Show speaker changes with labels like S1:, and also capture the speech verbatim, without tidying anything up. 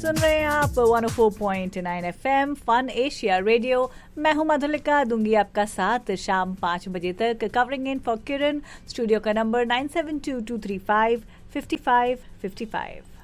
S1: सुन रहे हैं आप one O four point nine FM fun Asia radio. मैं हूं मधुलिका, दूंगी आपका साथ शाम पाँच बजे तक। Covering in for Kiran, studio का number nine seven to to three five fifty five fifty five.